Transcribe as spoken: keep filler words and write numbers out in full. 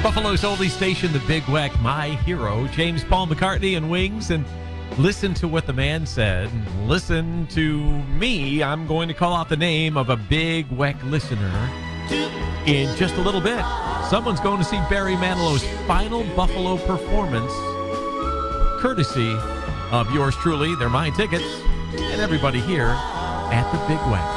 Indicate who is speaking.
Speaker 1: Buffalo's oldie station, the Big Weck, my hero, James Paul McCartney and Wings. And listen to what the man said. Listen to me. I'm going to call out the name of a Big Weck listener in just a little bit. Someone's going to see Barry Manilow's final Buffalo performance, courtesy of yours truly. They're my tickets and everybody here at the Big Weck.